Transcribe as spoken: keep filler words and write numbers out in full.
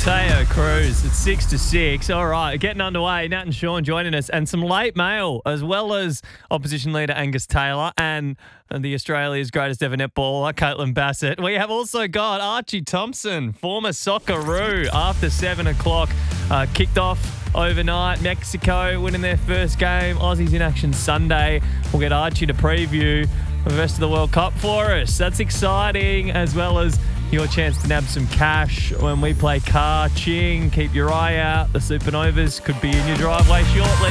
Mateo Cruz. It's six to six. All right, getting underway. Nat and Sean joining us, and some late mail, as well as opposition leader Angus Taylor and the Australia's greatest ever netballer, Caitlin Bassett. We have also got Archie Thompson, former Socceroo, after seven o'clock. Uh, kicked off overnight. Mexico winning their first game. Aussies in action Sunday. We'll get Archie to preview the rest of the World Cup for us. That's exciting, as well as your chance to nab some cash when we play Car Ching. Keep your eye out. The Supernovas could be in your driveway shortly.